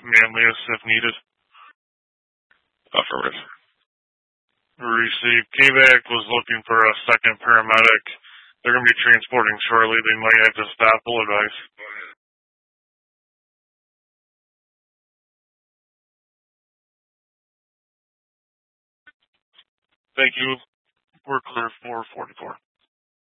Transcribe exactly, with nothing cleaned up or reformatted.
Manlius if needed. Affirmative. Received. K VAC was looking for a second paramedic. They're going to be transporting shortly. They might have to stop. Full advice. Thank you. We're clear for forty-four.